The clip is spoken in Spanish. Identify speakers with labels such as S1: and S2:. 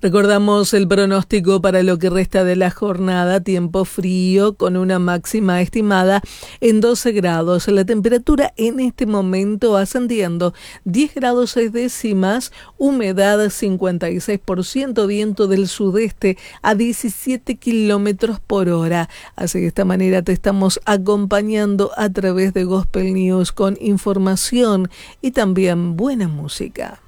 S1: Recordamos el pronóstico para lo que resta de la jornada: tiempo frío con una máxima estimada en 12 grados. La temperatura en este momento ascendiendo 10 grados 6 décimas, humedad 56%, viento del sudeste a 17 kilómetros por hora. Así de esta manera te estamos acompañando a través de Gospel News con información y también buena música.